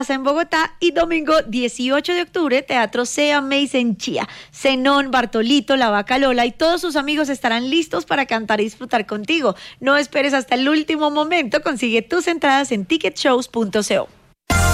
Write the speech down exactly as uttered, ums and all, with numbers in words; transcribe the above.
en Bogotá y domingo dieciocho de octubre, Teatro Sea Mace en Chía. Zenón, Bartolito, La Vaca Lola y todos sus amigos estarán listos para cantar y disfrutar contigo. No esperes hasta el último momento, consigue tus entradas en ticket shows punto co.